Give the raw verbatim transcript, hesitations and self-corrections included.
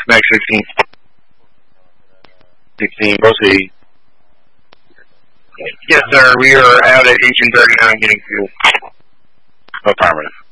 Max sixteen. sixteen, proceed. Yes, sir. We are out at H and thirty-nine getting fuel. Affirmative.